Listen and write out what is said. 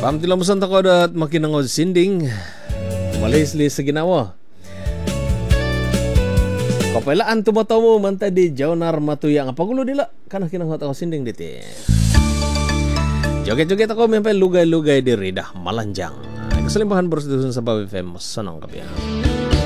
Pam tilamusan tako dat makinangod sinding. Malisli sa ginawa. Kapailaan tumataw mo man tadi jaunar matuyang pagulo nila kana kinangat ako sinding diti. Joget-joget ako may lugay-lugay di Rida Malanjang. Kasalimbahan bros doon sa Bawi FM sanang kapihan.